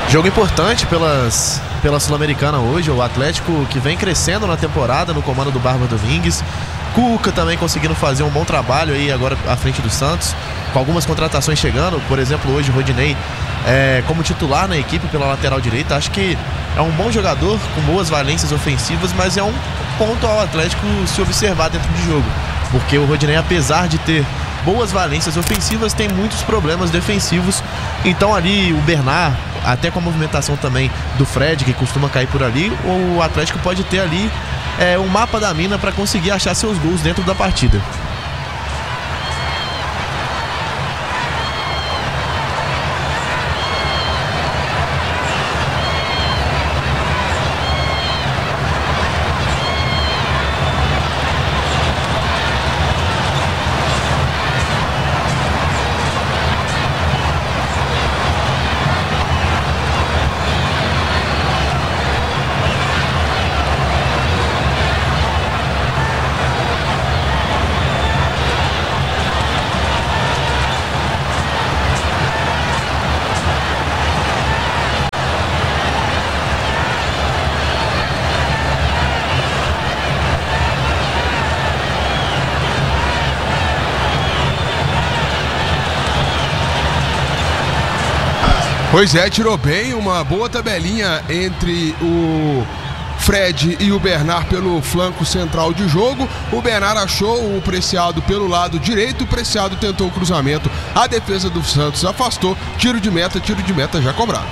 Jogo importante pela Sul-Americana hoje, o Atlético que vem crescendo na temporada no comando do Barba Domingues. Cuca também conseguindo fazer um bom trabalho aí agora à frente do Santos, com algumas contratações chegando, por exemplo, hoje o Rodinei como titular na equipe pela lateral direita. Acho que é um bom jogador, com boas valências ofensivas, mas é um ponto ao Atlético se observar dentro de jogo, porque o Rodinei, apesar de ter boas valências ofensivas, tem muitos problemas defensivos. Então ali o Bernard, até com a movimentação também do Fred, que costuma cair por ali, o Atlético pode ter ali um mapa da mina para conseguir achar seus gols dentro da partida. Pois é, tirou bem, uma boa tabelinha entre o Fred e o Bernard pelo flanco central de jogo. O Bernard achou o Preciado pelo lado direito, o Preciado tentou o cruzamento, a defesa do Santos afastou, tiro de meta já cobrado.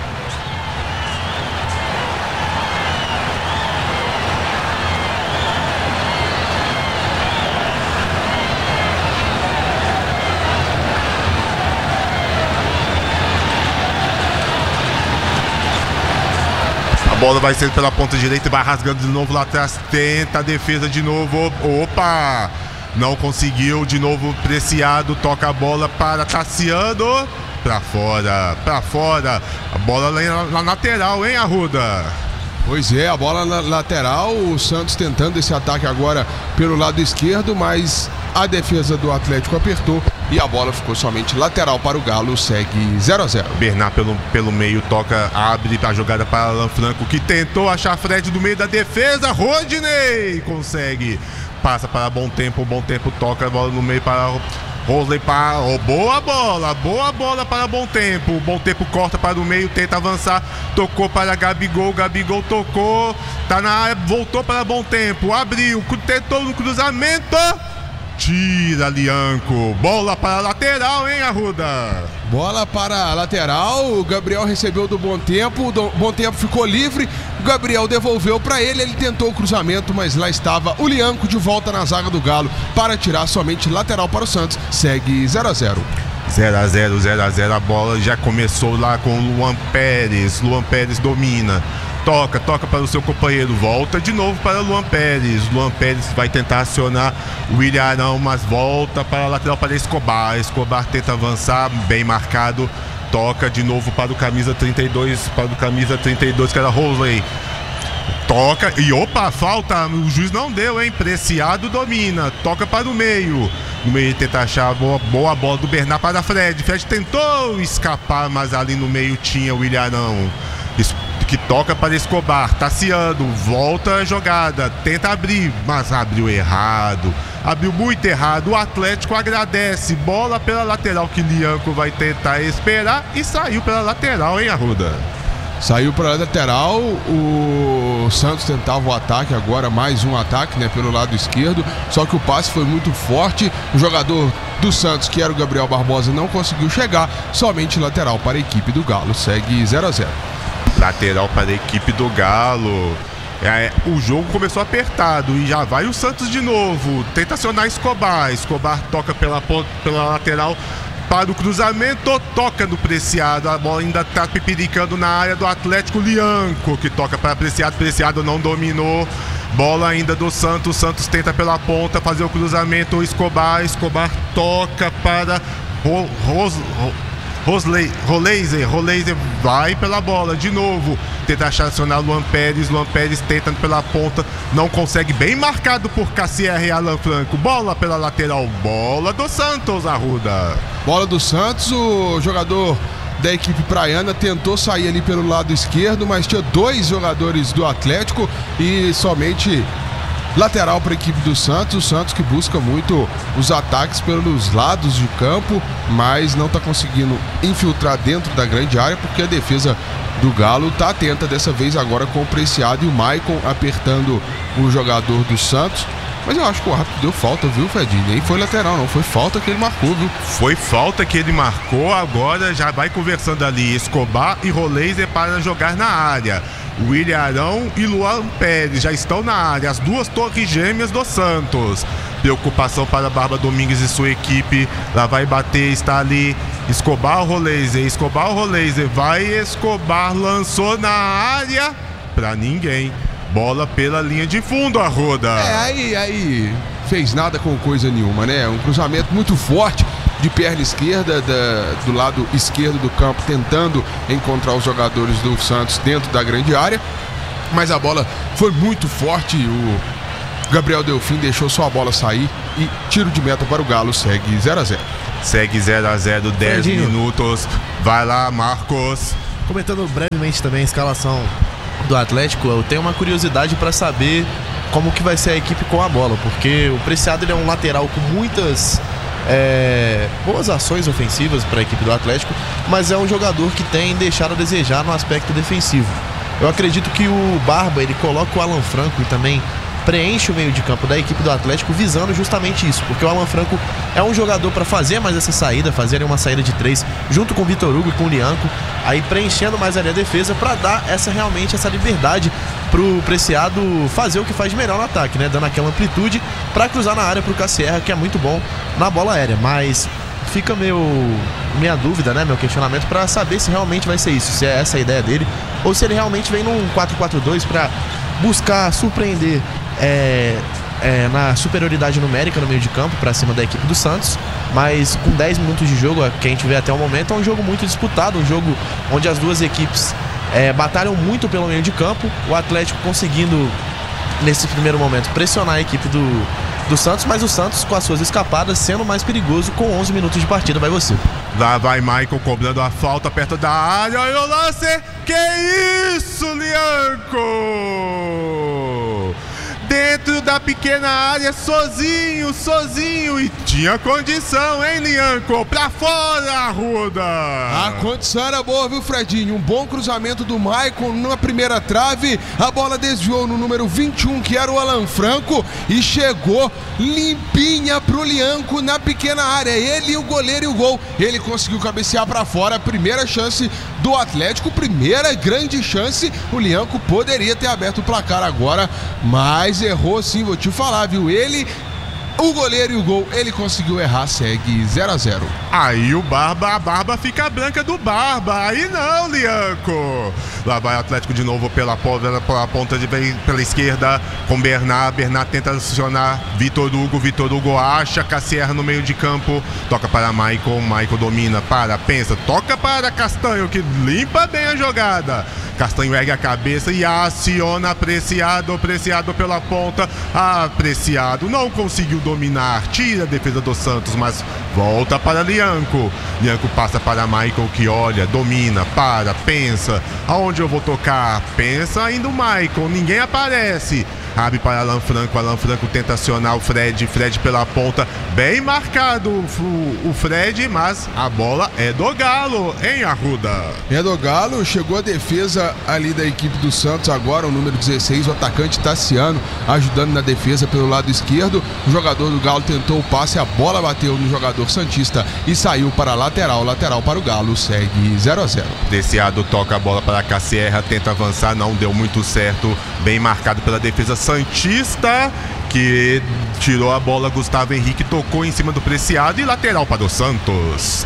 A bola vai ser pela ponta direita e vai rasgando de novo lá atrás. Tenta a defesa de novo. Opa! Não conseguiu. De novo Preciado. Toca a bola para Tassiano. Pra fora. A bola lá na lateral, hein, Arruda? Pois é, a bola na lateral. O Santos tentando esse ataque agora pelo lado esquerdo, mas a defesa do Atlético apertou e a bola ficou somente lateral para o Galo. Segue 0-0. Bernard pelo meio toca, abre a jogada para Alan Franco, que tentou achar Fred no meio da defesa. Rodinei consegue, passa para Bom Tempo toca a bola no meio para Rosley. Boa bola para Bom Tempo. Bom Tempo corta para o meio, tenta avançar, tocou para Gabigol tocou, tá na área, voltou para Bom Tempo, abriu, tentou no cruzamento, tira Lianco. Bola para a lateral, hein, Arruda? Bola para a lateral. O Gabriel recebeu do Bom Tempo. O Bom Tempo ficou livre. O Gabriel devolveu para ele. Ele tentou o cruzamento, mas lá estava o Lianco de volta na zaga do Galo para tirar somente lateral para o Santos. Segue 0-0. 0-0. A bola já começou lá com o Luan Pérez. Luan Pérez domina. Toca para o seu companheiro, volta de novo para Luan Pérez. Luan Pérez vai tentar acionar o William Arão, mas volta para a lateral para Escobar. Escobar tenta avançar, bem marcado. Toca de novo para o camisa 32, que era Rosley. Toca e opa, falta, o juiz não deu, hein? Preciado domina, toca para o meio. No meio tenta achar boa bola do Bernard para Fred. Fred tentou escapar, mas ali no meio tinha o William Arão, que toca para Escobar. Tassiano, volta a jogada, tenta abrir, mas abriu errado. Abriu muito errado. O Atlético agradece. Bola pela lateral que Lianco vai tentar esperar e saiu pela lateral, hein, Arruda? Saiu para a lateral. O Santos tentava o ataque agora, mais um ataque, né, pelo lado esquerdo. Só que o passe foi muito forte. O jogador do Santos, que era o Gabriel Barbosa, não conseguiu chegar. Somente lateral para a equipe do Galo. Segue 0-0. Lateral para a equipe do Galo. O jogo começou apertado e já vai o Santos de novo. Tenta acionar Escobar. Escobar toca pela lateral para o cruzamento, toca no Preciado. A bola ainda está pipiricando na área do Atlético. Lianco que toca para Preciado. Preciado não dominou. Bola ainda do Santos. Santos tenta pela ponta fazer o cruzamento. Escobar toca para Roleiser vai pela bola de novo, tenta acionar Luan Pérez tenta pela ponta, não consegue, bem marcado por Cassier e Alan Franco. Bola pela lateral, bola do Santos, Arruda. Bola do Santos, o jogador da equipe praiana, tentou sair ali pelo lado esquerdo, mas tinha 2 jogadores do Atlético e somente lateral para a equipe do Santos. O Santos que busca muito os ataques pelos lados de campo, mas não está conseguindo infiltrar dentro da grande área, porque a defesa do Galo está atenta dessa vez agora com o Preciado e o Maicon apertando o jogador do Santos. Mas eu acho que o árbitro deu falta, viu, Fredinho? Nem foi lateral, não. Foi falta que ele marcou, viu? Foi falta que ele marcou. Agora já vai conversando ali Escobar e Roleiser para jogar na área. William Arão e Luan Pérez já estão na área. As 2 torres gêmeas do Santos. Preocupação para Barba Domingues e sua equipe. Lá vai bater, está ali Escobar, Roleiser. Escobar, Roleiser. Vai Escobar, lançou na área. Pra ninguém. Bola pela linha de fundo, Arruda. Aí fez nada com coisa nenhuma, né? Um cruzamento muito forte de perna esquerda, do lado esquerdo do campo, tentando encontrar os jogadores do Santos dentro da grande área. Mas a bola foi muito forte. O Gabriel Delfim deixou só a bola sair e tiro de meta para o Galo. Segue 0-0. Segue 0-0, 10 minutos. Vai lá, Marcos. Comentando brevemente também a escalação do Atlético, eu tenho uma curiosidade para saber como que vai ser a equipe com a bola, porque o Preciado ele é um lateral com muitas boas ações ofensivas para a equipe do Atlético, mas é um jogador que tem deixado a desejar no aspecto defensivo. Eu acredito que o Barba ele coloca o Alan Franco e também preenche o meio de campo da equipe do Atlético visando justamente isso, porque o Alan Franco é um jogador para fazer mais essa saída, fazer uma saída de 3 junto com o Vitor Hugo e com o Lianco, aí preenchendo mais ali a defesa para dar realmente essa liberdade pro Preciado fazer o que faz de melhor no ataque, né? Dando aquela amplitude para cruzar na área pro Cassierra, que é muito bom na bola aérea, mas fica minha dúvida, né? Meu questionamento para saber se realmente vai ser isso, se é essa a ideia dele, ou se ele realmente vem num 4-4-2 para buscar surpreender na superioridade numérica no meio de campo para cima da equipe do Santos, mas com 10 minutos de jogo, que a gente vê até o momento, é um jogo muito disputado, um jogo onde as duas equipes batalham muito pelo meio de campo, o Atlético conseguindo nesse primeiro momento pressionar a equipe do Santos, mas o Santos com as suas escapadas sendo mais perigoso com 11 minutos de partida. Vai você. Lá vai Maicon cobrando a falta perto da área. Olha o lance. Que isso, Lianco! Dentro da pequena área, sozinho, e tinha condição, hein, Lianco? Pra fora, Arruda! A condição era boa, viu, Fredinho? Um bom cruzamento do Maicon na primeira trave, a bola desviou no número 21, que era o Alan Franco, e chegou limpinha pro Lianco na pequena área. Ele, o goleiro e o gol. Ele conseguiu cabecear pra fora, a primeira chance do Atlético, primeira grande chance. O Lianco poderia ter aberto o placar agora, mas errou sim, vou te falar, viu? Ele, o goleiro e o gol, ele conseguiu errar, segue 0-0. Aí a barba fica branca do Barba. Aí não, Lianco. Lá vai o Atlético de novo pela ponta pela esquerda com Bernard tenta acionar Vitor Hugo acha Cassierra no meio de campo, toca para Maicon domina, pensa, toca para Castanho, que limpa bem a jogada. Castanho ergue a cabeça e aciona Preciado pela ponta. Preciado não conseguiu dominar, tira a defesa do Santos, mas volta para Lianco. Lianco passa para Maicon, que olha, domina, pensa, aonde eu vou tocar? Pensa ainda o Maicon, ninguém aparece. Abre para Alan Franco tenta acionar o Fred pela ponta, bem marcado o Fred, mas a bola é do Galo, hein, Arruda? É do Galo, chegou a defesa ali da equipe do Santos agora, o número 16, o atacante Tassiano, ajudando na defesa pelo lado esquerdo. O jogador do Galo tentou o passe, a bola bateu no jogador santista e saiu para a lateral para o Galo, segue 0-0. Preciado toca a bola para Cassierra, tenta avançar, não deu muito certo, bem marcado pela defesa santista, que tirou a bola. Gustavo Henrique tocou em cima do Preciado e lateral para o Santos.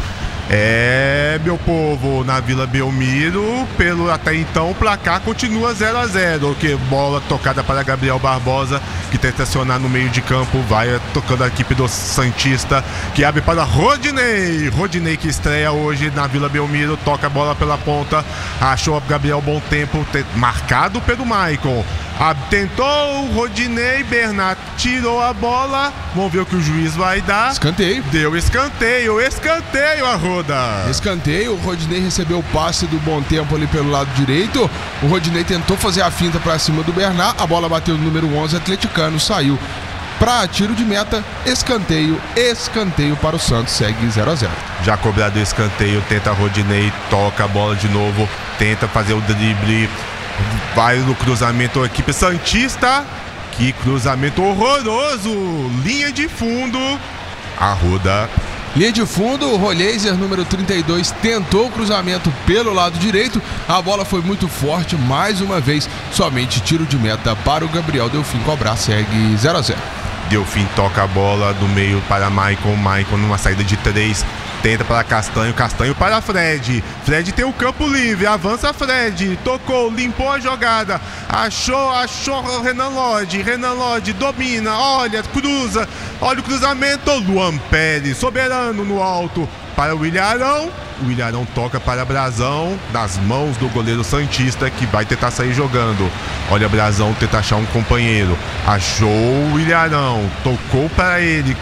Meu povo, na Vila Belmiro, pelo até então o placar continua 0-0, que bola tocada para Gabriel Barbosa, que tenta acionar no meio de campo, vai tocando a equipe do santista, que abre para Rodinei, que estreia hoje na Vila Belmiro, toca a bola pela ponta, achou Gabriel Bom Tempo, marcado pelo Maicon. Tentou o Rodinei, Bernat tirou a bola. Vamos ver o que o juiz vai dar. Escanteio. Deu escanteio, Arruda. Escanteio, o Rodinei recebeu o passe do Bom Tempo ali pelo lado direito. O Rodinei tentou fazer a finta pra cima do Bernat. A bola bateu no número 11 atleticano, saiu para tiro de meta. Escanteio para o Santos, segue 0-0. Já cobrado o escanteio, tenta Rodinei, toca a bola de novo, tenta fazer o drible. Vai no cruzamento, a equipe santista. Que cruzamento horroroso. Linha de fundo. Arruda. Linha de fundo, o Roleiser, número 32, tentou o cruzamento pelo lado direito. A bola foi muito forte, mais uma vez. Somente tiro de meta para o Gabriel Delfim cobrar, segue 0-0. Delfim toca a bola do meio para Maicon numa saída de 3. Tenta para Castanho para Fred. Fred tem o campo livre, avança Fred. Tocou, limpou a jogada. Achou o Renan Lodge domina, olha, cruza. Olha o cruzamento. Luan Pérez, soberano no alto para o Ilharão. O Ilharão toca para Brazão, nas mãos do goleiro santista, que vai tentar sair jogando. Olha, Brazão tenta achar um companheiro. Achou o Ilharão, tocou para ele,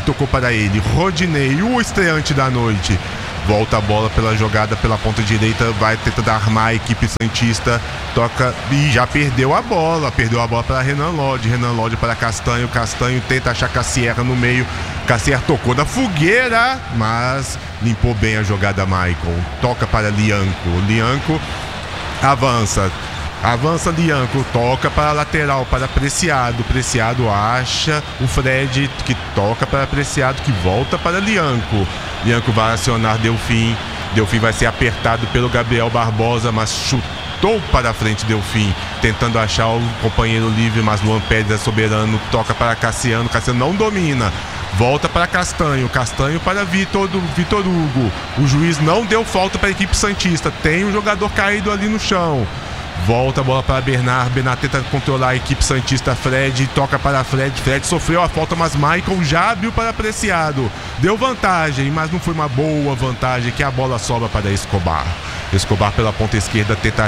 Rodinei, o estreante da noite. Volta a bola pela jogada pela ponta direita, vai tentando armar a equipe santista, toca e já perdeu a bola para Renan Lodge para Castanho tenta achar Cassierra no meio, Cassierra tocou na fogueira, mas limpou bem a jogada Maicon, toca para Lianco avança Lianco, toca para a lateral, para Preciado acha o Fred, que toca para Preciado, que volta para Lianco vai acionar Delfim vai ser apertado pelo Gabriel Barbosa, mas chutou para frente Delfim, tentando achar o companheiro livre, mas Luan Pérez é soberano, toca para Cassiano não domina, volta para Castanho para Vitor Hugo, o juiz não deu falta para a equipe santista, tem um jogador caído ali no chão. Volta a bola para Bernat tenta controlar a equipe santista, Fred toca para Fred sofreu a falta, mas Maicon já abriu para Preciado, deu vantagem, mas não foi uma boa vantagem, que a bola sobra para Escobar pela ponta esquerda, tenta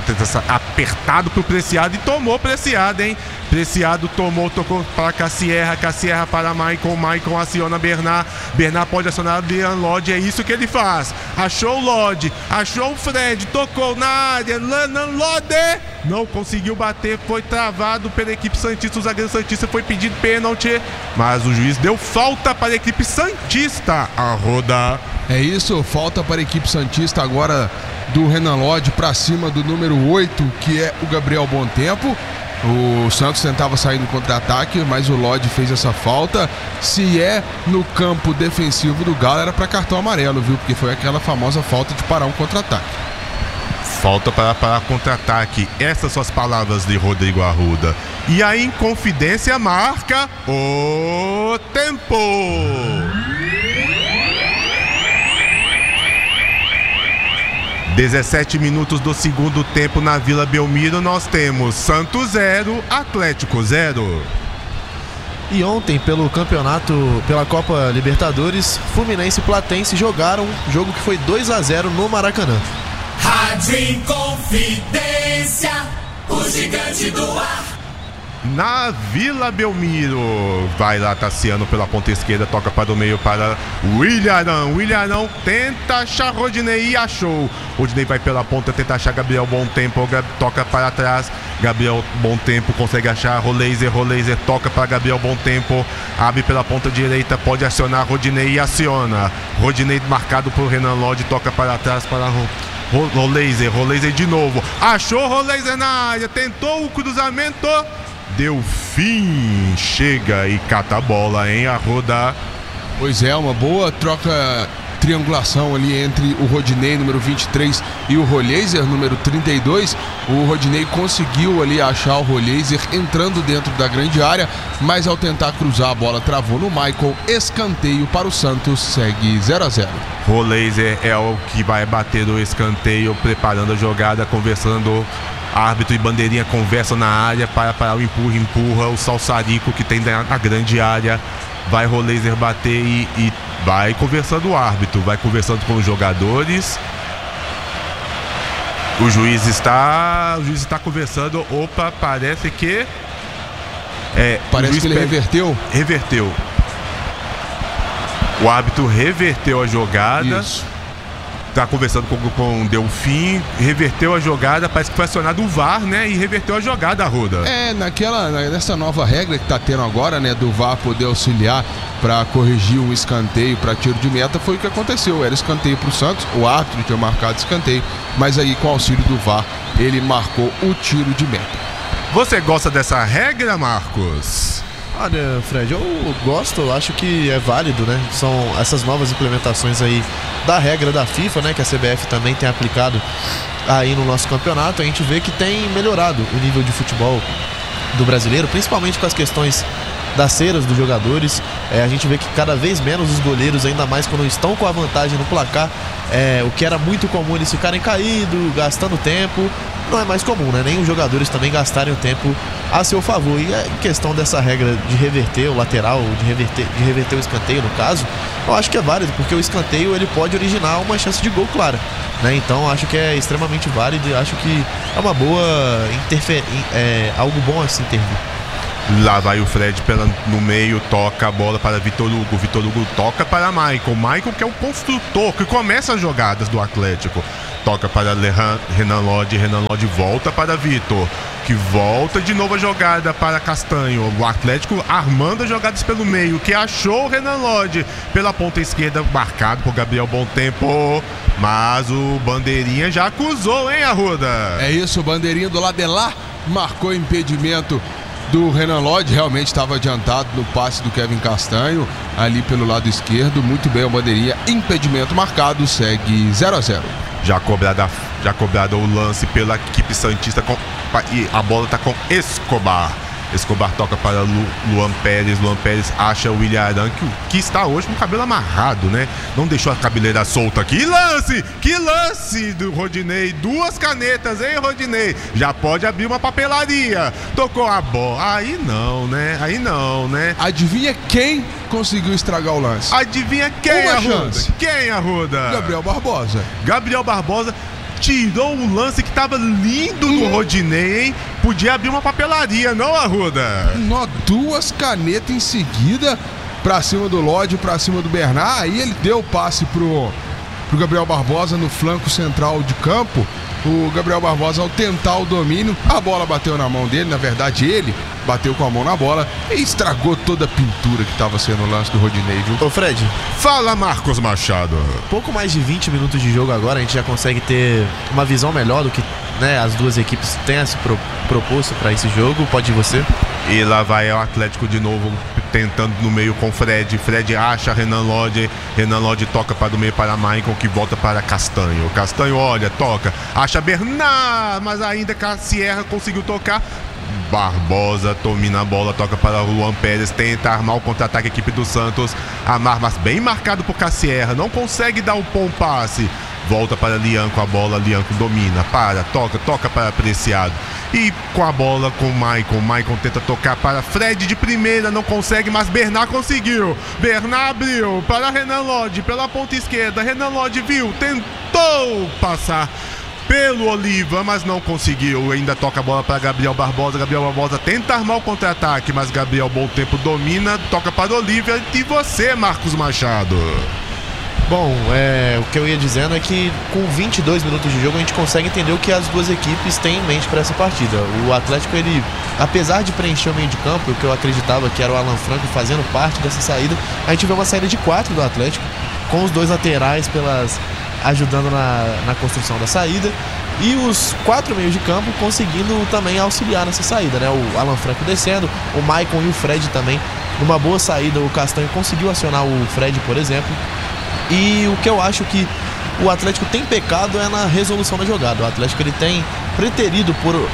apertado pro Preciado, e tomou Preciado, hein? Preciado tocou para Cassierra para Maicon aciona Bernat pode acionar Leon Lodge, é isso que ele faz, achou o Lodge, achou o Fred, tocou na área, Lodge não conseguiu bater, foi travado pela equipe santista, o zagueiro santista foi pedido pênalti, mas o juiz deu falta para a equipe santista. Arruda. É isso, falta para a equipe santista agora do Renan Lodge para cima do número 8, que é o Gabriel Bom Tempo. O Santos tentava sair no contra-ataque, mas o Lodge fez essa falta. Se é no campo defensivo do Galo, era para cartão amarelo, viu? Porque foi aquela famosa falta de parar um contra-ataque. Falta para parar contra-ataque. Essas são as palavras de Rodrigo Arruda. E a Inconfidência marca o tempo. 17 minutos do segundo tempo na Vila Belmiro, nós temos Santos 0, Atlético 0. E ontem, pelo campeonato, pela Copa Libertadores, Fluminense e Platense jogaram um jogo que foi 2-0 no Maracanã. Rádio Inconfidência, o gigante do ar. Na Vila Belmiro, vai lá Tassiano pela ponta esquerda, toca para o meio para o Ilharão tenta achar Rodinei e achou. Rodinei vai pela ponta, tenta achar Gabriel Bom Tempo, toca para trás, Gabriel Bom Tempo consegue achar Roleiser toca para Gabriel Bom Tempo, abre pela ponta direita, pode acionar Rodinei e aciona. Rodinei marcado por Renan Lodge, toca para trás para Roleiser de novo, achou Roleiser na área, tentou o cruzamento, Delfim chega e cata a bola, hein, Arruda? Pois é, uma boa troca, triangulação ali entre o Rodinei, número 23, e o Roleiser, número 32. O Rodinei conseguiu ali achar o Roleiser entrando dentro da grande área, mas ao tentar cruzar a bola travou no Maicon. Escanteio para o Santos, segue 0-0. Roleiser é o que vai bater o escanteio, preparando a jogada, conversando. Árbitro e bandeirinha conversam na área para parar o empurra o Salsarico que tem na grande área. Vai Roleiser bater e vai conversando o árbitro, vai conversando com os jogadores. O juiz está conversando. Opa, parece que... Parece que ele reverteu. Reverteu. O árbitro reverteu a jogada. Isso. Tá conversando com o Delfim, reverteu a jogada, parece que foi acionado o VAR, né? E reverteu a jogada, Arruda. Nessa nova regra que tá tendo agora, né? Do VAR poder auxiliar para corrigir um escanteio para tiro de meta, foi o que aconteceu. Era escanteio pro Santos, o árbitro tinha marcado escanteio, mas aí com o auxílio do VAR, ele marcou o tiro de meta. Você gosta dessa regra, Marcos? Olha, Fred, eu gosto, eu acho que é válido, né? São essas novas implementações aí da regra da FIFA, né? Que a CBF também tem aplicado aí no nosso campeonato. A gente vê que tem melhorado o nível de futebol do brasileiro, principalmente com as questões das ceras dos jogadores. A gente vê que cada vez menos os goleiros, ainda mais quando estão com a vantagem no placar, o que era muito comum eles ficarem caídos, gastando tempo, não é mais comum, né? Nem os jogadores também gastarem o tempo a seu favor. E a questão dessa regra de reverter o lateral, de reverter o escanteio, no caso, eu acho que é válido, porque o escanteio ele pode originar uma chance de gol clara, né? Então acho que é extremamente válido e acho que é uma boa algo bom a se intervir. Lá vai o Fred no meio, toca a bola para Vitor Hugo. Vitor Hugo toca para Michael, que é o construtor, que começa as jogadas do Atlético. Toca para Renan Lodge volta para Vitor, que volta de novo a jogada para Castanho. O Atlético armando as jogadas pelo meio, que achou o Renan Lodge pela ponta esquerda, marcado por Gabriel Bom Tempo. Mas o Bandeirinha já acusou, hein, Arruda? É isso, o Bandeirinha do lado de lá marcou impedimento do Renan Lodge, realmente estava adiantado no passe do Kevin Castanho, ali pelo lado esquerdo. Muito bem, o Bandeirinha, impedimento marcado, segue 0-0. Já cobrado o lance pela equipe santista e a bola está com Escobar. Escobar toca para Luan Pérez acha o William Arão, que está hoje com o cabelo amarrado, né? Não deixou a cabeleira solta aqui. Que lance do Rodinei, 2 canetas, hein, Rodinei? Já pode abrir uma papelaria. Tocou a bola, aí não, né? Adivinha quem conseguiu estragar o lance? Adivinha quem, Arruda? Quem, Arruda? Gabriel Barbosa tirou o lance que tava lindo do Rodinei, hein? Podia abrir uma papelaria, não, Arruda? 2 canetas em seguida pra cima do Lodge, pra cima do Bernard. Aí ele deu o passe pro Gabriel Barbosa no flanco central de campo. O Gabriel Barbosa, ao tentar o domínio, a bola bateu na mão dele. Na verdade, ele bateu com a mão na bola e estragou toda a pintura que estava sendo o lance do Rodinei, viu? Ô, Fred. Fala, Marcos Machado. Pouco mais de 20 minutos de jogo agora, a gente já consegue ter uma visão melhor do que, né, as duas equipes têm se proposto para esse jogo. Pode ir você. E lá vai o Atlético de novo, tentando no meio com Fred. Fred acha Renan Lodge toca para o meio para Michael, que volta para Castanho. Castanho olha, toca, acha Bernard, mas ainda Cassierra conseguiu tocar. Barbosa domina a bola, toca para o Luan Pérez, tenta armar o contra-ataque a equipe do Santos. Mas bem marcado por Cassierra, não consegue dar um bom passe. Volta para Lianco, a bola, Lianco domina, toca para Preciado. E com a bola com Michael tenta tocar para Fred de primeira, não consegue, mas Bernard conseguiu. Bernard abriu para Renan Lodge pela ponta esquerda. Renan Lodge viu, tentou passar pelo Oliva, mas não conseguiu. Ainda toca a bola para Gabriel Barbosa. Gabriel Barbosa tenta armar o contra-ataque, mas Gabriel Bom Tempo domina, toca para Oliva. E você, Marcos Machado? Bom, o que eu ia dizendo é que com 22 minutos de jogo a gente consegue entender o que as duas equipes têm em mente para essa partida. O Atlético, ele, apesar de preencher o meio de campo, o que eu acreditava que era o Alan Franco fazendo parte dessa saída, a gente vê uma saída de 4 do Atlético, com os 2 laterais ajudando na construção da saída, e os 4 meios de campo conseguindo também auxiliar nessa saída, né? O Alan Franco descendo, o Maicon e o Fred também numa boa saída. O Castanho conseguiu acionar o Fred, por exemplo. E o que eu acho que o Atlético tem pecado é na resolução da jogada. O Atlético, ele tem preterido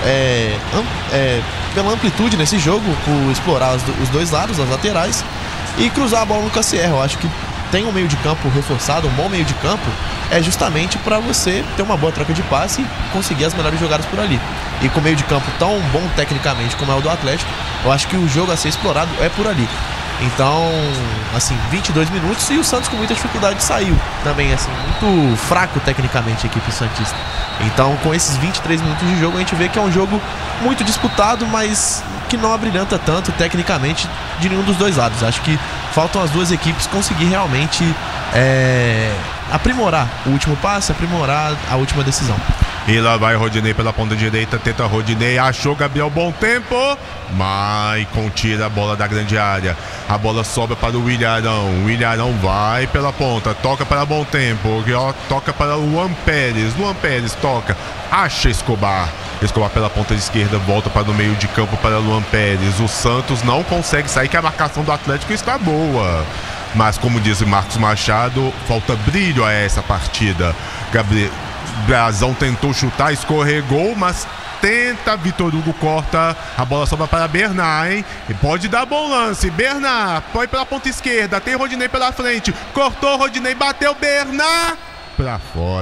pela amplitude nesse jogo, por explorar os 2 lados, as laterais, e cruzar a bola no Cassierra. Eu acho que tem um meio de campo reforçado, um bom meio de campo, é justamente para você ter uma boa troca de passe e conseguir as melhores jogadas por ali. E com o meio de campo tão bom tecnicamente como é o do Atlético, eu acho que o jogo a ser explorado é por ali. Então, assim, 22 minutos e o Santos com muita dificuldade saiu também, assim, muito fraco tecnicamente a equipe santista. Então, com esses 23 minutos de jogo, a gente vê que é um jogo muito disputado, mas que não abrilhanta tanto tecnicamente de nenhum dos dois lados. Acho que faltam as duas equipes conseguir realmente aprimorar o último passe, aprimorar a última decisão. E lá vai Rodinei pela ponta direita, tenta Rodinei, achou Gabriel Bom Tempo, Maicon tira a bola da grande área, a bola sobra para o Ilharão vai pela ponta, toca para Bom Tempo, toca para Luan Pérez toca, acha Escobar pela ponta esquerda, volta para o meio de campo para Luan Pérez, o Santos não consegue sair, que a marcação do Atlético está boa. Mas como diz Marcos Machado, falta brilho a essa partida. Brazão tentou chutar, escorregou, mas tenta, Vitor Hugo corta, a bola sobra para Bernard, hein? E pode dar bom lance, Bernard, põe pela ponta esquerda, tem Rodinei pela frente, cortou, Rodinei, bateu, Bernard, pra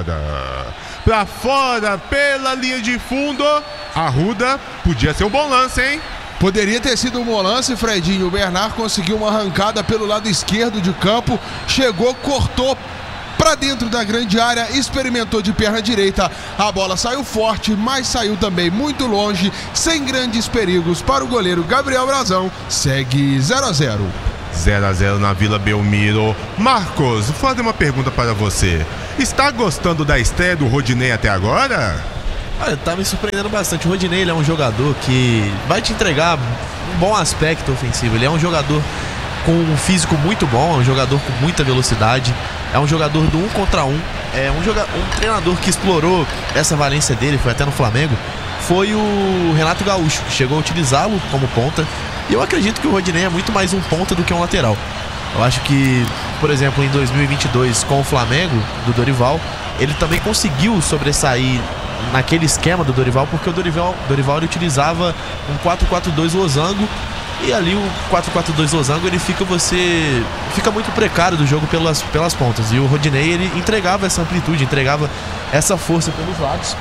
fora, pela linha de fundo, Arruda, podia ser um bom lance, hein? Poderia ter sido um bom lance, Fredinho. O Bernard conseguiu uma arrancada pelo lado esquerdo de campo, chegou, cortou para dentro da grande área, experimentou de perna direita, a bola saiu forte, mas saiu também muito longe, sem grandes perigos para o goleiro Gabriel Brazão. Segue 0-0. 0-0 na Vila Belmiro. Marcos, vou fazer uma pergunta para você. Está gostando da estreia do Rodinei até agora? Olha, tá me surpreendendo bastante. O Rodinei, ele é um jogador que vai te entregar um bom aspecto ofensivo. Ele é um jogador com um físico muito bom, é um jogador com muita velocidade, é um jogador do 1 contra 1, é um treinador que explorou essa valência dele, foi até no Flamengo, foi o Renato Gaúcho, que chegou a utilizá-lo como ponta, e eu acredito que o Rodinei é muito mais um ponta do que um lateral. Eu acho que, por exemplo, em 2022, com o Flamengo, do Dorival, ele também conseguiu sobressair naquele esquema do Dorival, porque o Dorival ele utilizava um 4-4-2 losango, e ali o 4-4-2 losango ele fica muito precário do jogo pelas pontas, e o Rodinei ele entregava essa amplitude, entregava essa força pelos lados,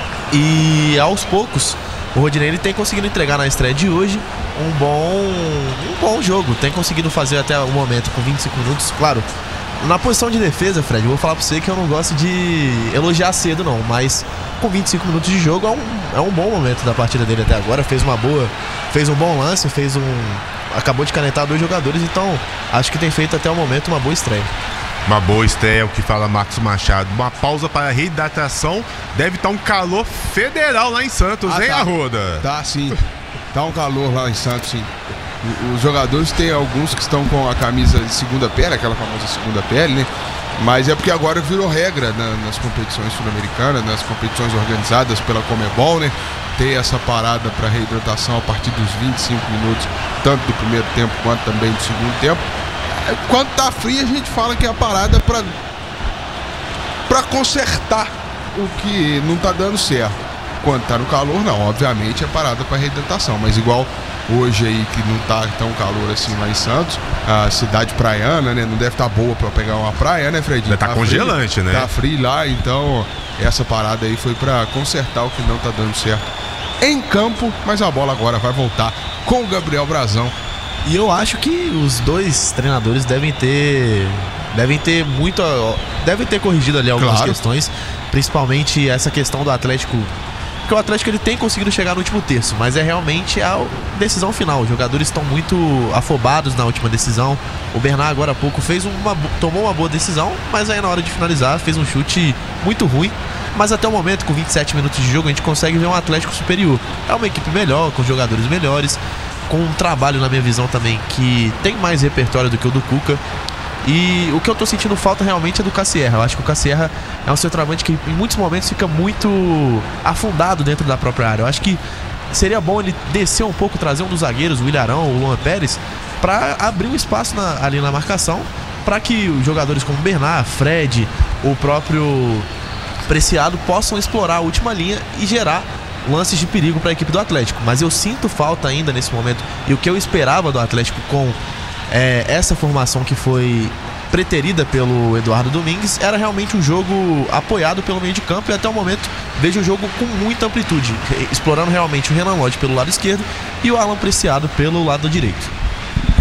e aos poucos o Rodinei ele tem conseguido entregar na estreia de hoje um bom jogo, tem conseguido fazer até o momento com 25 minutos, claro. Na posição de defesa, Fred, eu vou falar pra você que eu não gosto de elogiar cedo não, mas com 25 minutos de jogo é um bom momento da partida dele até agora, fez um bom lance, acabou de canetar 2 jogadores, então acho que tem feito até o momento uma boa estreia. Uma boa estreia, é o que fala Marcos Machado. Uma pausa para a reidratação, deve estar um calor federal lá em Santos, hein, tá. Arruda? Tá sim, tá um calor lá em Santos, sim. Os jogadores tem alguns que estão com a camisa de segunda pele, aquela famosa segunda pele, né? Mas é porque agora virou regra nas competições sul-americanas, nas competições organizadas pela Conmebol, né? Ter essa parada para reidratação a partir dos 25 minutos, tanto do primeiro tempo quanto também do segundo tempo. Quando tá frio, a gente fala que é a parada para consertar o que não tá dando certo. Quando tá no calor, não, obviamente é parada para reidratação, mas igual hoje aí que não tá tão calor assim lá em Santos, a cidade praiana, né, não deve estar boa para pegar uma praia, né, Fredinho? Tá congelante, frio, né? Tá frio lá, então essa parada aí foi para consertar o que não tá dando certo em campo, mas a bola agora vai voltar com o Gabriel Brazão. E eu acho que os dois treinadores devem ter corrigido ali algumas questões, principalmente essa questão do Atlético, porque o Atlético ele tem conseguido chegar no último terço, mas é realmente a decisão final. Os jogadores estão muito afobados na última decisão. O Bernard agora há pouco tomou uma boa decisão, mas aí na hora de finalizar fez um chute muito ruim. Mas até o momento, com 27 minutos de jogo, a gente consegue ver um Atlético superior. É uma equipe melhor, com jogadores melhores, com um trabalho, na minha visão também, que tem mais repertório do que o do Cuca. E o que eu tô sentindo falta realmente é do Cassierra. Eu acho que o Cassierra é um centroavante que em muitos momentos fica muito afundado dentro da própria área. Eu acho que seria bom ele descer um pouco, trazer um dos zagueiros, o Ilharão, o Luan Pérez, para abrir um espaço ali na marcação, para que os jogadores como Bernard, Fred, o próprio Preciado possam explorar a última linha e gerar lances de perigo para a equipe do Atlético. Mas eu sinto falta ainda nesse momento, e o que eu esperava do Atlético com essa formação que foi preterida pelo Eduardo Domingues era realmente um jogo apoiado pelo meio de campo, e até o momento vejo o jogo com muita amplitude, explorando realmente o Renan Lodge pelo lado esquerdo e o Alan Preciado pelo lado direito.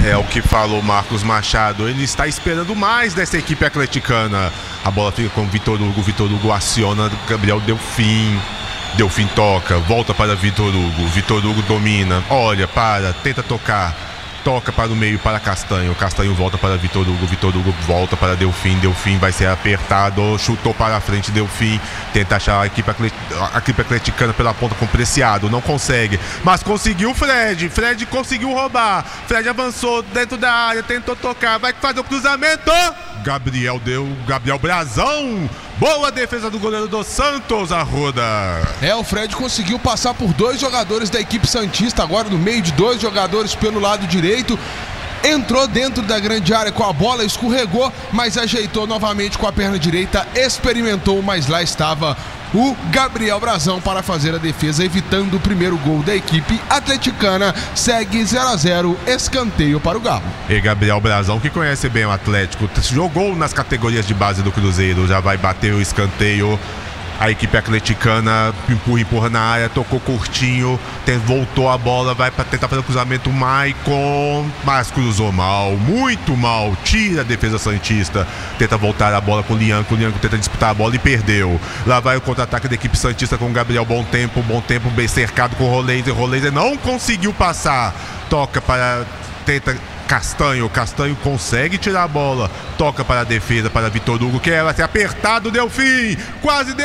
É o que falou Marcos Machado. Ele está esperando mais dessa equipe atleticana. A bola fica com o Vitor Hugo. Vitor Hugo aciona Gabriel Delfim. Delfim toca, volta para Vitor Hugo. Vitor Hugo domina, olha, tenta tocar. Toca para o meio para Castanho. Castanho volta para Vitor Hugo. Vitor Hugo volta para Delfim. Delfim vai ser apertado. Chutou para a frente. Delfim tenta achar a equipe atleticana pela ponta com Preciado. Não consegue. Mas conseguiu o Fred. Fred conseguiu roubar. Fred avançou dentro da área. Tentou tocar. Vai fazer o cruzamento. Gabriel Brazão. Boa defesa do goleiro do Santos, Arruda. O Fred conseguiu passar por 2 jogadores da equipe santista, agora no meio de 2 jogadores pelo lado direito. Entrou dentro da grande área com a bola, escorregou, mas ajeitou novamente com a perna direita, experimentou, mas lá estava o Gabriel Brazão para fazer a defesa, evitando o primeiro gol da equipe atleticana. Segue 0-0, escanteio para o Galo. E Gabriel Brazão, que conhece bem o Atlético, jogou nas categorias de base do Cruzeiro, já vai bater o escanteio. A equipe atleticana empurra na área, tocou curtinho, voltou a bola, vai para tentar fazer o cruzamento. Maicon, mas cruzou mal, muito mal, tira a defesa santista, tenta voltar a bola com o Lianco tenta disputar a bola e perdeu. Lá vai o contra-ataque da equipe santista com o Gabriel Bom Tempo, bem cercado com o Roleiser não conseguiu passar, toca para, tenta Castanho consegue tirar a bola, toca para a defesa, para Vitor Hugo, que vai ser apertado, Delfim, quase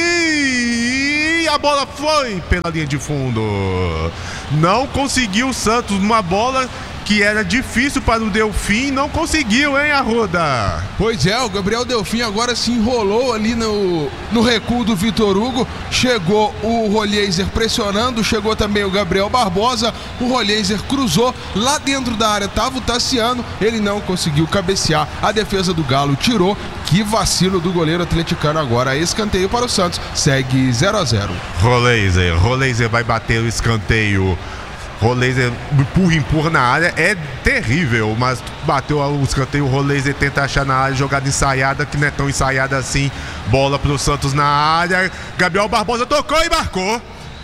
Delfim, a bola foi pela linha de fundo, não conseguiu o Santos, uma bola que era difícil para o Delfim, não conseguiu, hein, Arruda? Pois é, o Gabriel Delfim agora se enrolou ali no recuo do Vitor Hugo, chegou o Roleiser pressionando, chegou também o Gabriel Barbosa, o Roleiser cruzou, lá dentro da área estava o Tassiano, ele não conseguiu cabecear, a defesa do Galo tirou, que vacilo do goleiro atleticano agora, escanteio para o Santos, segue 0-0. Roleiser vai bater o escanteio. Roleiser empurra na área, é terrível, mas bateu o escanteio, o Roleiser tenta achar na área, jogada ensaiada, que não é tão ensaiada assim, bola pro Santos na área, Gabriel Barbosa tocou e marcou,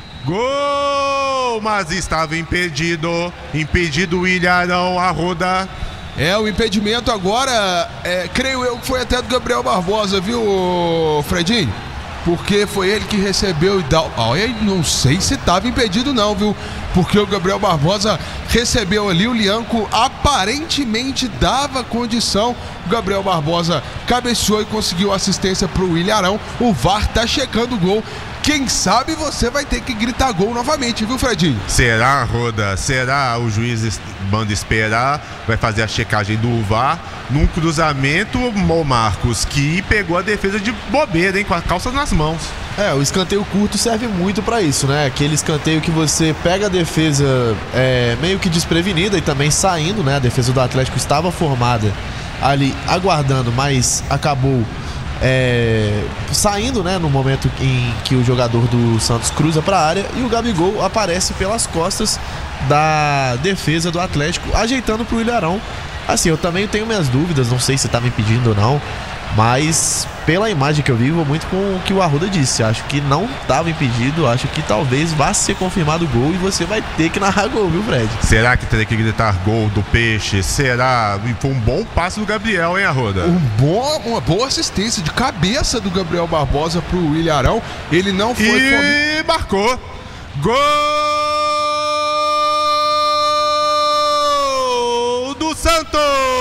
gol, mas estava impedido o Ilharão, Arruda. O impedimento agora, creio eu que foi até do Gabriel Barbosa, viu, Fredinho? Porque foi ele que recebeu e dá. Não sei se estava impedido não, viu? Porque o Gabriel Barbosa recebeu ali, o Lianco aparentemente dava condição. O Gabriel Barbosa cabeceou e conseguiu assistência para o Ilharão. O VAR tá checando o gol. Quem sabe você vai ter que gritar gol novamente, viu, Fredinho? Será, Roda? Será? O juiz manda esperar, vai fazer a checagem do VAR num cruzamento, Marcos, que pegou a defesa de bobeira, hein? Com a calça nas mãos. O escanteio curto serve muito pra isso, né? Aquele escanteio que você pega a defesa meio que desprevenida e também saindo, né? A defesa do Atlético estava formada ali aguardando, mas acabou saindo, né, no momento em que o jogador do Santos cruza para a área e o Gabigol aparece pelas costas da defesa do Atlético, ajeitando para o Ilharão. Assim, eu também tenho minhas dúvidas, não sei se estava impedindo ou não, mas pela imagem que eu vi, vou muito com o que o Arruda disse. Acho que não estava impedido, acho que talvez vá ser confirmado o gol e você vai ter que narrar gol, viu, Fred? Será que teria que gritar gol do Peixe? Será? Foi um bom passe do Gabriel, hein, Arruda? Uma boa assistência de cabeça do Gabriel Barbosa pro Ilharão. Ele não foi... E marcou. Gol do Santos!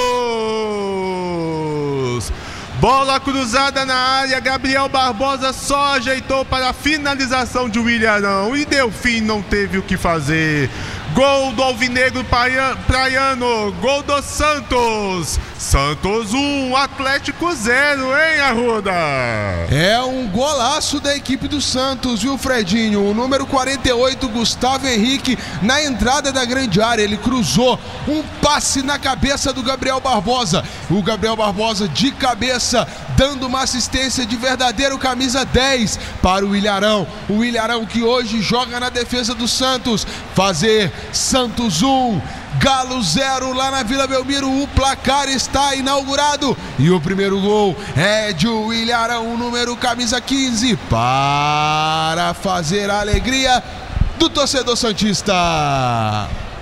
Bola cruzada na área, Gabriel Barbosa só ajeitou para a finalização de Ilharão e Delfim não teve o que fazer. Gol do Alvinegro Praiano, gol do Santos. Santos 1, Atlético 0, hein, Arruda? Um golaço da equipe do Santos, viu, Fredinho? O número 48, Gustavo Henrique, na entrada da grande área, ele cruzou um passe na cabeça do Gabriel Barbosa. O Gabriel Barbosa de cabeça, dando uma assistência de verdadeiro camisa 10 para o Ilharão. O Ilharão que hoje joga na defesa do Santos. Fazer Santos 1, Galo 0 lá na Vila Belmiro. O placar está inaugurado e o primeiro gol é de Ilharão, o número camisa 15, para fazer a alegria do torcedor santista.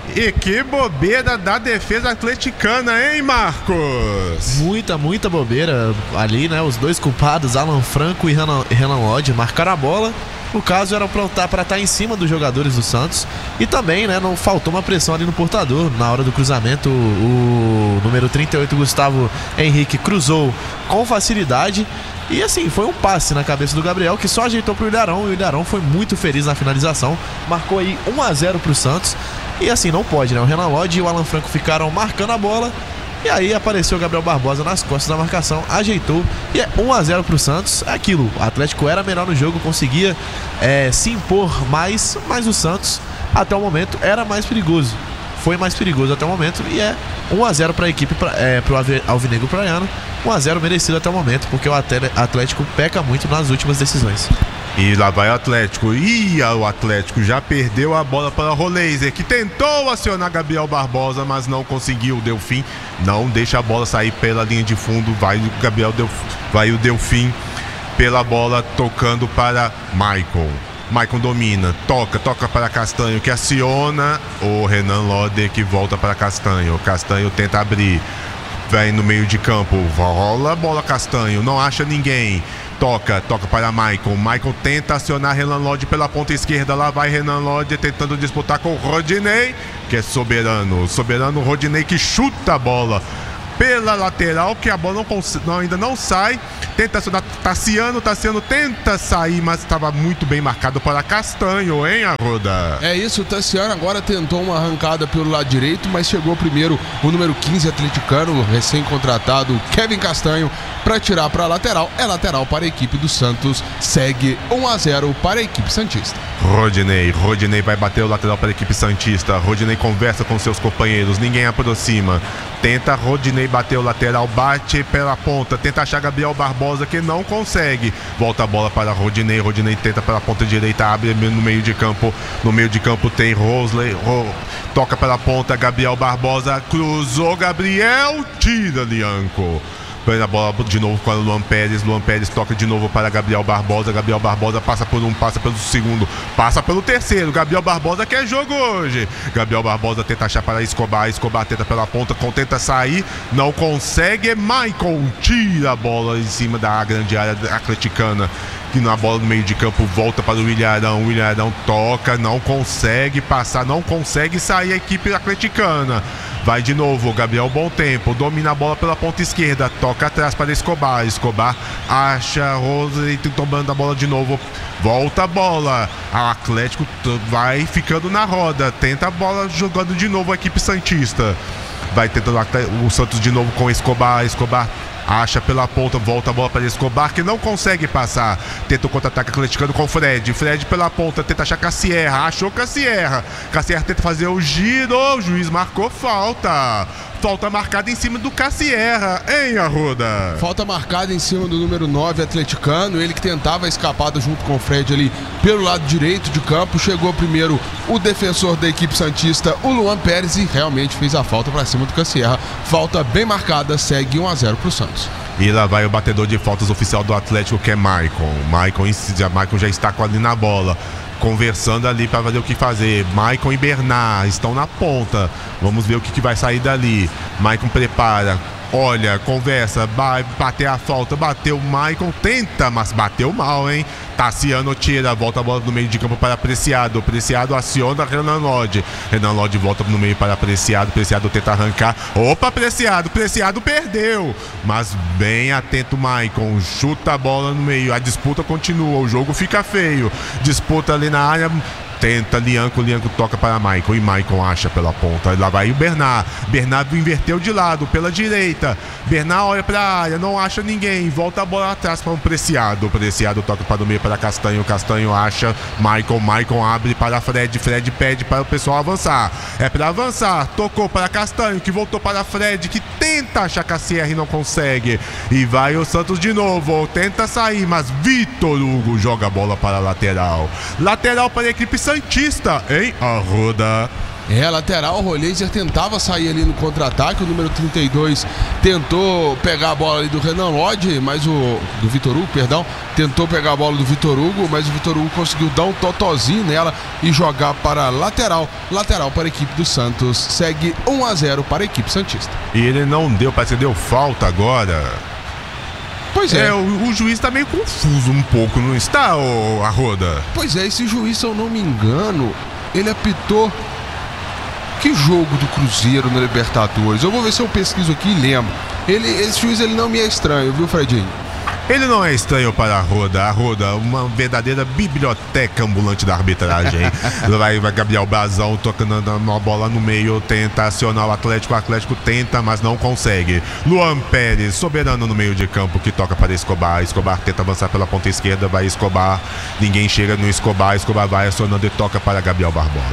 E que bobeira da defesa atleticana, hein, Marcos? Muita bobeira ali, né? Os dois culpados, Alan Franco e Renan Lodge, marcaram a bola. O caso era para estar em cima dos jogadores do Santos. E também, né, não faltou uma pressão ali no portador. Na hora do cruzamento, o número 38, Gustavo Henrique, cruzou com facilidade. E assim, foi um passe na cabeça do Gabriel, que só ajeitou pro Ilharão. E o Ilharão foi muito feliz na finalização. Marcou aí 1-0 pro Santos. E assim, não pode, né? O Renan Lodge e o Alan Franco ficaram marcando a bola. E aí apareceu o Gabriel Barbosa nas costas da marcação, ajeitou e é 1-0 pro Santos. É aquilo, o Atlético era melhor no jogo, conseguia se impor mais, mas o Santos até o momento era mais perigoso. Foi mais perigoso até o momento e é 1-0 para a equipe, pro Alvinegro Praiano. 1-0 merecido até o momento, porque o Atlético peca muito nas últimas decisões. E lá vai o Atlético. E o Atlético já perdeu a bola para o Roleiser, que tentou acionar Gabriel Barbosa, mas não conseguiu. O Delfim não deixa a bola sair pela linha de fundo. Vai o Delfim pela bola, tocando para Maicon. Maicon domina, toca para Castanho, que aciona o Renan Lodge, que volta para Castanho. Castanho tenta abrir, vai no meio de campo, rola a bola Castanho, não acha ninguém. Toca para Maicon. Maicon tenta acionar Renan Lodge pela ponta esquerda. Lá vai Renan Lodge tentando disputar com o Rodinei, que é soberano. Rodinei, que chuta a bola pela lateral, que a bola ainda não sai. Tenta acionar Tassiano tenta sair, mas estava muito bem marcado para Castanho, hein, Arruda? É isso, o Tassiano agora tentou uma arrancada pelo lado direito, mas chegou primeiro o número 15 atleticano, o recém-contratado Kevin Castanho, para tirar para a lateral. É lateral para a equipe do Santos, segue 1-0 para a equipe santista. Rodinei vai bater o lateral para a equipe santista. Rodinei conversa com seus companheiros, ninguém aproxima. Tenta Rodinei bater o lateral, bate pela ponta, tenta achar Gabriel Barbosa, que não consegue. Volta a bola para Rodinei. Rodinei tenta pela ponta direita, abre no meio de campo. No meio de campo tem Rosley, toca pela ponta, Gabriel Barbosa, cruzou, Gabriel, tira Lianco. Põe a bola de novo para o Luan Pérez. Luan Pérez toca de novo para Gabriel Barbosa. Gabriel Barbosa passa por um, passa pelo segundo, passa pelo terceiro. Gabriel Barbosa quer jogo hoje. Gabriel Barbosa tenta achar para Escobar. Escobar tenta pela ponta, tenta sair, não consegue. Maicon tira a bola em cima da grande área atleticana, que na bola no meio de campo volta para o Ilharão. O Ilharão toca, não consegue passar, não consegue sair a equipe atleticana. Vai de novo, Gabriel Bom Tempo, domina a bola pela ponta esquerda, toca atrás para Escobar. Escobar acha Rose tomando a bola de novo. Volta a bola. O Atlético vai ficando na roda. Tenta a bola, jogando de novo a equipe santista. Vai tentando o Santos de novo com Escobar. Escobar acha pela ponta, volta a bola para Escobar, que não consegue passar. Tenta o contra-ataque atleticano com Fred. Fred pela ponta, tenta achar Cassierra. Achou Cassierra. Cassierra tenta fazer o giro. O juiz marcou falta. Falta marcada em cima do Cassierra, hein, Arruda? Falta marcada em cima do número 9 atleticano. Ele que tentava a escapada junto com o Fred ali pelo lado direito de campo. Chegou primeiro o defensor da equipe santista, o Luan Pérez, e realmente fez a falta para cima do Cassierra. Falta bem marcada, segue 1-0 pro Santos. E lá vai o batedor de faltas oficial do Atlético, que é Maicon. Maicon já está ali na bola, conversando ali para ver o que fazer. Maicon e Bernard estão na ponta. Vamos ver o que vai sair dali. Maicon prepara, olha, conversa, vai bater a falta. Bateu o Maicon, tenta, mas bateu mal, hein? Tassiano tira, volta a bola no meio de campo para Preciado. Preciado aciona Renan Lodge. Renan Lodge volta no meio para Preciado. Preciado tenta arrancar. Opa, Preciado perdeu. Mas bem atento Maicon. Chuta a bola no meio. A disputa continua. O jogo fica feio. Disputa ali na área. Tenta Lianco toca para Maicon, e Maicon acha pela ponta. Lá vai o Bernard. Bernard inverteu de lado, pela direita. Bernard olha para a área, não acha ninguém. Volta a bola atrás para um Preciado. Preciado toca para o meio para Castanho. Castanho acha Maicon. Maicon abre para Fred. Fred pede para o pessoal avançar. É para avançar. Tocou para Castanho, que voltou para Fred, que tenta achar Cassierra e não consegue. E vai o Santos de novo. Tenta sair, mas Vitor Hugo joga a bola para a lateral. Lateral para a equipe Santos. santista, hein, Arruda? Lateral, o Roleiser tentava sair ali no contra-ataque, o número 32 tentou pegar a bola ali do Renan Lodge, mas do Vitor Hugo, perdão, tentou pegar a bola do Vitor Hugo, mas o Vitor Hugo conseguiu dar um totozinho nela e jogar para lateral para a equipe do Santos, segue 1-0 para a equipe santista. E ele não deu, parece que deu falta agora. Pois é. O juiz tá meio confuso um pouco, não está, Arruda? Pois é, esse juiz, se eu não me engano, ele apitou... Que jogo do Cruzeiro na Libertadores? Eu vou ver se eu pesquiso aqui e lembro. Esse juiz ele não me é estranho, viu, Fredinho? Ele não é estranho para a Arruda, uma verdadeira biblioteca ambulante da arbitragem. vai Gabriel Brazão tocando uma bola no meio, tenta acionar o Atlético tenta, mas não consegue. Luan Pérez, soberano no meio de campo, que toca para Escobar tenta avançar pela ponta esquerda, vai Escobar, ninguém chega no Escobar vai acionando e toca para Gabriel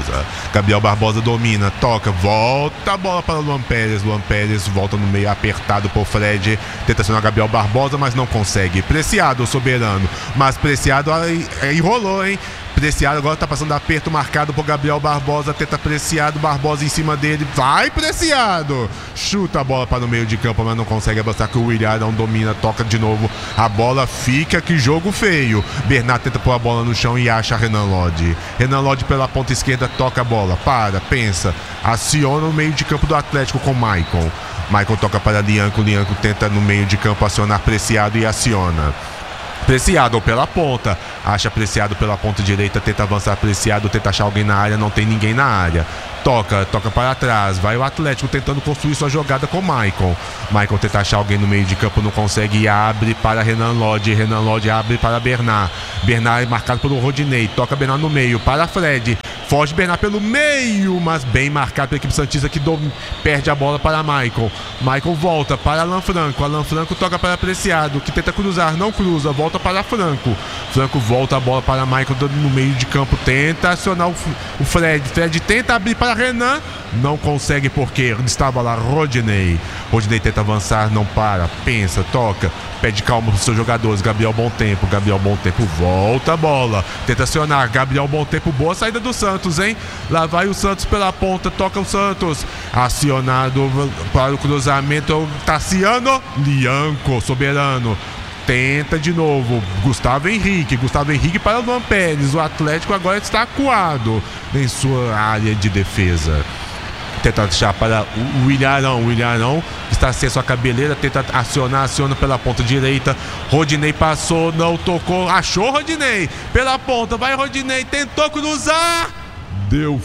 Barbosa domina, toca, volta a bola para Luan Pérez volta no meio apertado por Fred, tenta acionar Gabriel Barbosa, mas não consegue. Preciado, soberano, mas Preciado enrolou, hein? Preciado agora tá passando aperto marcado por Gabriel Barbosa, tenta Preciado, Barbosa em cima dele, vai Preciado, chuta a bola para o meio de campo, mas não consegue avançar, que o Willian não domina, toca de novo, a bola fica, que jogo feio. Bernardo tenta pôr a bola no chão e acha Renan Lodge pela ponta esquerda, toca a bola, pensa, aciona o meio de campo do Atlético com Maicon toca para Lianco tenta no meio de campo acionar Preciado e aciona. Preciado pela ponta, acha Preciado pela ponta direita, tenta avançar Preciado, tenta achar alguém na área, não tem ninguém na área. Toca para trás, vai o Atlético tentando construir sua jogada com Maicon tenta achar alguém no meio de campo, não consegue e abre para Renan Lodge abre para Bernard é marcado pelo Rodinei, toca Bernard no meio para Fred, foge Bernard pelo meio, mas bem marcado pela equipe santista, que perde a bola para Maicon volta para Alan Franco toca para Preciado, que tenta cruzar, não cruza, volta para Franco volta a bola para Maicon no meio de campo, tenta acionar o Fred tenta abrir para Renan, não consegue porque estava lá Rodinei tenta avançar, não para, pensa, toca, pede calma para os seus jogadores. Gabriel Bom Tempo volta a bola, tenta acionar Gabriel Bom Tempo, boa saída do Santos, hein? Lá vai o Santos pela ponta, toca o Santos, acionado para o cruzamento, Tassiano, Lianco, soberano, tenta de novo, Gustavo Henrique para o Luan Pérez, o Atlético agora está acuado em sua área de defesa. Tenta achar para o Willian está sem sua cabeleira, tenta aciona pela ponta direita, Rodinei passou, não tocou, achou Rodinei, pela ponta, vai Rodinei, tentou cruzar, deu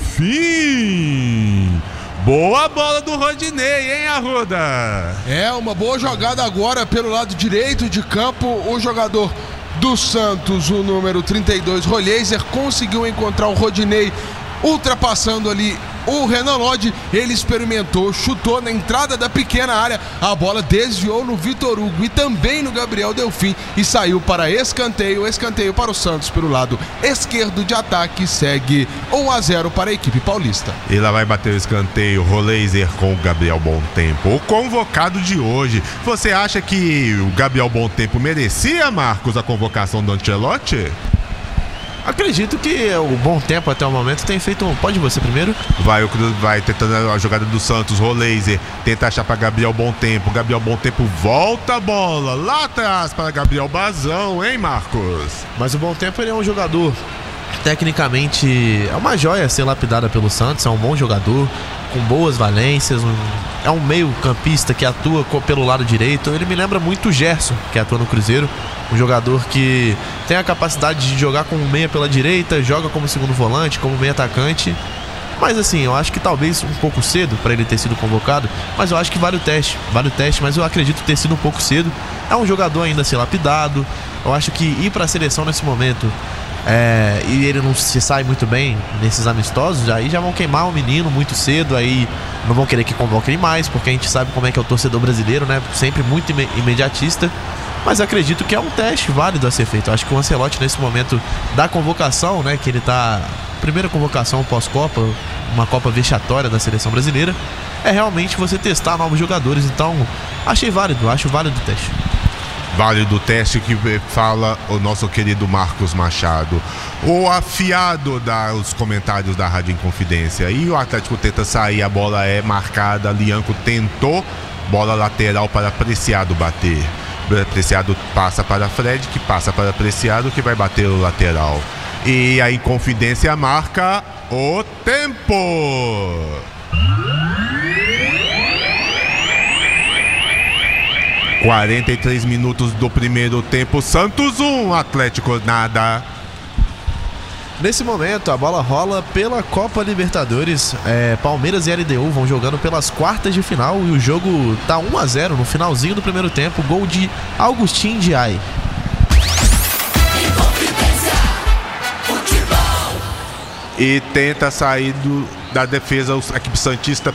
fim. Boa bola do Rodinei, hein, Arruda? Uma boa jogada agora pelo lado direito de campo. O jogador do Santos, o número 32, Roleiser, conseguiu encontrar o Rodinei ultrapassando ali o Renan Lodge. Ele experimentou, chutou na entrada da pequena área, a bola desviou no Vitor Hugo e também no Gabriel Delfim e saiu para escanteio para o Santos pelo lado esquerdo de ataque, segue 1-0 para a equipe paulista. E lá vai bater o escanteio, Roleiser com o Gabriel Bom Tempo, o convocado de hoje. Você acha que o Gabriel Bom Tempo merecia, Marcos, a convocação do Ancelotti? Acredito que o Bom Tempo até o momento tem feito Pode você primeiro? Vai tentando a jogada do Santos, Roleiser tenta achar para Gabriel Bom Tempo volta a bola lá atrás para Gabriel Brazão, hein, Marcos? Mas o Bom Tempo, ele é um jogador tecnicamente, é uma joia a ser lapidada pelo Santos, é um bom jogador com boas valências, é um meio campista que atua pelo lado direito. Ele me lembra muito o Gerson, que atua no Cruzeiro, um jogador que tem a capacidade de jogar como meia pela direita, joga como segundo volante, como meio atacante. Mas assim, eu acho que talvez um pouco cedo para ele ter sido convocado, mas eu acho que vale o teste, mas eu acredito ter sido um pouco cedo. É um jogador ainda a ser lapidado. Eu acho que ir para a seleção nesse momento e ele não se sai muito bem nesses amistosos, aí já vão queimar o menino muito cedo, aí não vão querer que convoque ele mais, porque a gente sabe como é que é o torcedor brasileiro, né? Sempre muito imediatista. Mas acredito que é um teste válido a ser feito. Eu acho que o Ancelotti, nesse momento da convocação, né, que ele tá, primeira convocação pós-Copa, uma Copa vexatória da seleção brasileira, é realmente você testar novos jogadores. Então acho válido o teste. Válido teste que fala o nosso querido Marcos Machado. O afiado dos comentários da Rádio Inconfidência. E o Atlético tenta sair, a bola é marcada. Lianco tentou, bola lateral para Preciado bater. Preciado passa para Fred, que passa para Preciado, que vai bater o lateral. E a Inconfidência marca o tempo. – 43 minutos do primeiro tempo. Santos 1, Atlético nada. Nesse momento, a bola rola pela Copa Libertadores. Palmeiras e LDU vão jogando pelas quartas de final e o jogo tá 1-0 no finalzinho do primeiro tempo. Gol de Augustin Diay. E tenta sair da defesa a equipe santista.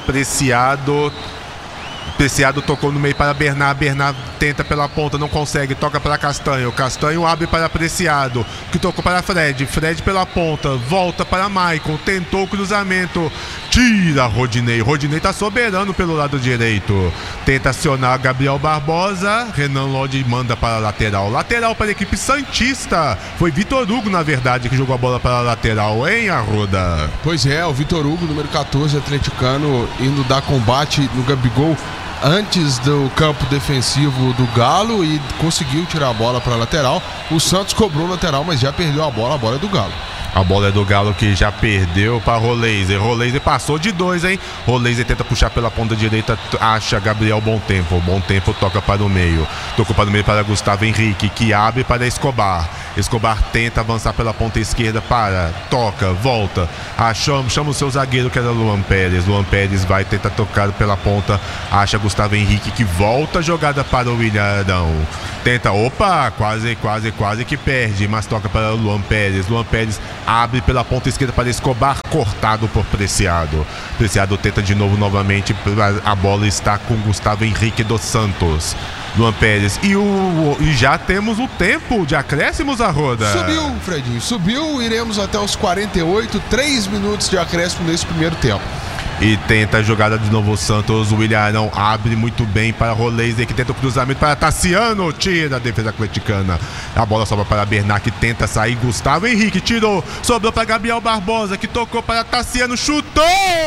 Preciado tocou no meio para Bernard. Bernard tenta pela ponta, não consegue, toca para Castanho. Castanho abre para Preciado, que tocou para Fred. Fred pela ponta, volta para Maicon, tentou o cruzamento, tira Rodinei. Rodinei tá soberano pelo lado direito. Tenta acionar Gabriel Barbosa. Renan Lodi manda para a lateral. Lateral para a equipe santista. Foi Vitor Hugo, na verdade, que jogou a bola para a lateral, hein, Arruda? Pois é, o Vitor Hugo, número 14, atleticano, indo dar combate no Gabigol antes do campo defensivo do Galo e conseguiu tirar a bola para a lateral. O Santos cobrou o lateral, mas já perdeu a bola é do Galo. A bola é do Galo, que já perdeu para Roleiser. Roleiser passou de 2, hein? Roleiser tenta puxar pela ponta direita, acha Gabriel Bom Tempo. Bom Tempo toca para o meio. Tocou para o meio para Gustavo Henrique, que abre para Escobar. Escobar tenta avançar pela ponta esquerda, toca, volta. Chama o seu zagueiro, que era Luan Pérez. Luan Pérez vai tentar tocar pela ponta, acha Gustavo Henrique, que volta a jogada para o William Arão. Tenta, quase que perde, mas toca para o Luan Pérez. Luan Pérez abre pela ponta esquerda para Escobar, cortado por Preciado. Preciado tenta de novo, novamente, a bola está com Gustavo Henrique dos Santos. Luan Pérez. E já temos o tempo de acréscimos, Arruda. Subiu, Fredinho, subiu. Iremos até os 48, 3 minutos de acréscimo nesse primeiro tempo. E tenta a jogada de novo o Santos. O William Arão abre muito bem para Roleiser, que tenta o cruzamento para Tassiano. Tira a defesa atleticana. A bola sobra para Bernard, que tenta sair. Gustavo Henrique tirou. Sobrou para Gabriel Barbosa, que tocou para Tassiano. Chutou!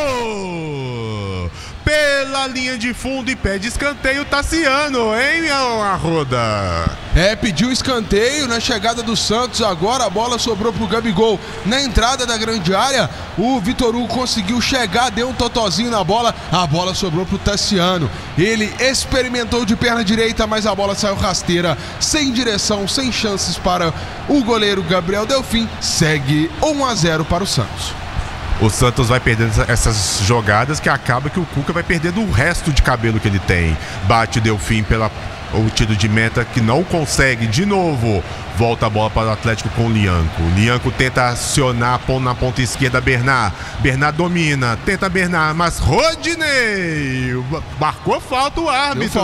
Pela linha de fundo e pede escanteio Tassiano, hein, Arruda? Pediu escanteio na chegada do Santos. Agora a bola sobrou pro Gabigol na entrada da grande área. O Vitor Hugo conseguiu chegar, deu um totozinho na bola. A bola sobrou pro Tassiano. Ele experimentou de perna direita, mas a bola saiu rasteira, sem direção, sem chances para o goleiro Gabriel Delfim. Segue 1-0 para o Santos. O Santos vai perdendo essas jogadas, que acaba que o Cuca vai perdendo o resto de cabelo que ele tem. Bate Delfim o tiro de meta, que não consegue de novo. Volta a bola para o Atlético com o Lianco. Lianco tenta acionar na ponta esquerda Bernard. Bernard domina, tenta Bernard, mas Rodinei marcou falta o árbitro.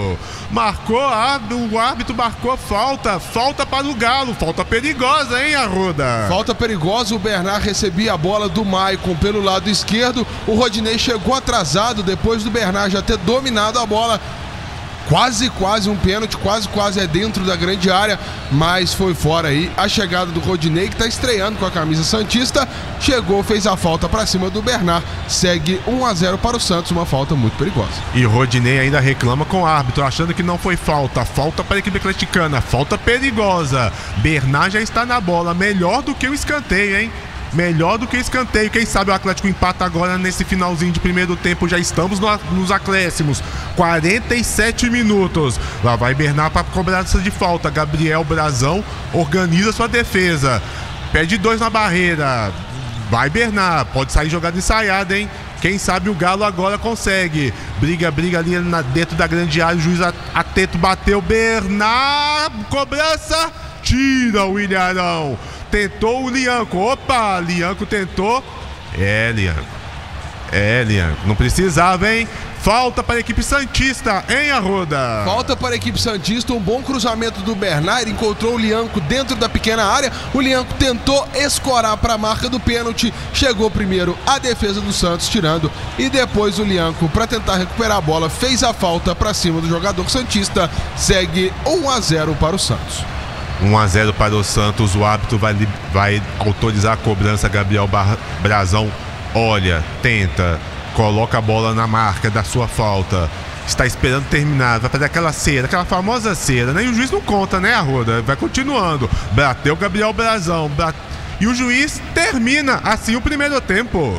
O árbitro marcou falta. Falta para o Galo. Falta perigosa, hein, Arruda? Falta perigosa. O Bernard recebia a bola do Maicon pelo lado esquerdo. O Rodinei chegou atrasado depois do Bernard já ter dominado a bola. Quase um pênalti, quase é dentro da grande área, mas foi fora aí. A chegada do Rodinei, que está estreando com a camisa santista, chegou, fez a falta para cima do Bernard. Segue 1-0 para o Santos, uma falta muito perigosa. E Rodinei ainda reclama com o árbitro, achando que não foi falta. Falta para a equipe atleticana, falta perigosa. Bernard já está na bola, melhor do que o escanteio, hein? Melhor do que escanteio. Quem sabe o Atlético empata agora nesse finalzinho de primeiro tempo. Já estamos nos acréscimos. 47 minutos. Lá vai Bernard para cobrança de falta. Gabriel Brazão organiza sua defesa. Pede 2 na barreira. Vai Bernard. Pode sair jogada ensaiada, hein? Quem sabe o Galo agora consegue. Briga ali dentro da grande área. O juiz atento bateu. Bernard. Cobrança. Tira o William Arão. Tentou o Lianco. Lianco tentou. Lianco. Lian, não precisava, hein? Falta para a equipe santista, em Arruda. Falta para a equipe santista, um bom cruzamento do Bernard, encontrou o Lianco dentro da pequena área, o Lianco tentou escorar para a marca do pênalti, chegou primeiro a defesa do Santos tirando, e depois o Lianco, para tentar recuperar a bola, fez a falta para cima do jogador santista, segue 1-0 para o Santos. 1-0 para o Santos, o árbitro vai autorizar a cobrança. Gabriel Brazão olha, tenta, coloca a bola na marca da sua falta, está esperando terminar, vai fazer aquela cera, aquela famosa cera, né? E o juiz não conta, né, Arruda? Vai continuando, bateu Gabriel Brazão, e o juiz termina assim o primeiro tempo.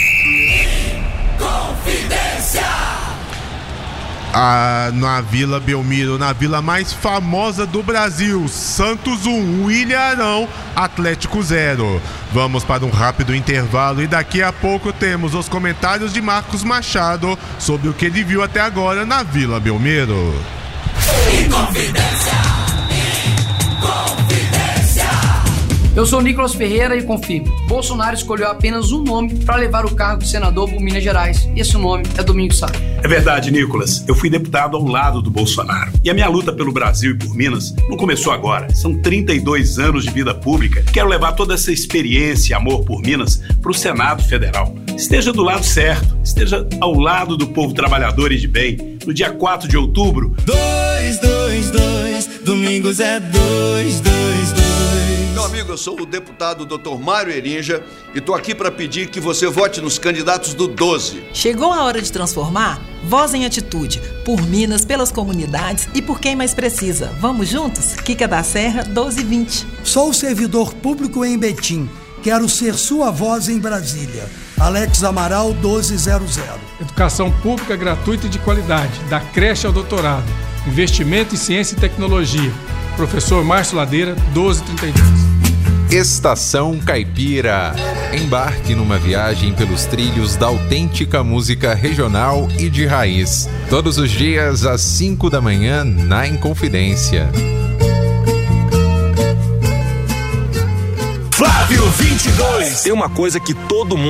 Confidência! Na Vila Belmiro, na vila mais famosa do Brasil, Santos 1, Ilharão, Atlético 0. Vamos para um rápido intervalo e daqui a pouco temos os comentários de Marcos Machado sobre o que ele viu até agora na Vila Belmiro. Eu sou Nicolas Ferreira e confirmo, Bolsonaro escolheu apenas um nome para levar o cargo de senador por Minas Gerais, e esse nome é Domingos Sá. É verdade, Nicolas. Eu fui deputado ao lado do Bolsonaro. E a minha luta pelo Brasil e por Minas não começou agora. São 32 anos de vida pública. Quero levar toda essa experiência e amor por Minas para o Senado Federal. Esteja do lado certo, esteja ao lado do povo trabalhador e de bem. No dia 4 de outubro... 222, Domingos é 222. Meu amigo, eu sou o deputado Dr. Mário Erinja e tô aqui para pedir que você vote nos candidatos do 12. Chegou a hora de transformar? Voz em atitude. Por Minas, pelas comunidades e por quem mais precisa. Vamos juntos? Quica da Serra, 1220. Sou servidor público em Betim. Quero ser sua voz em Brasília. Alex Amaral, 1200. Educação pública gratuita e de qualidade, da creche ao doutorado. Investimento em ciência e tecnologia. Professor Márcio Ladeira, 1232. Estação Caipira. Embarque numa viagem pelos trilhos da autêntica música regional e de raiz. Todos os dias às 5 da manhã na Inconfidência. Flávio 22. Tem uma coisa que todo mundo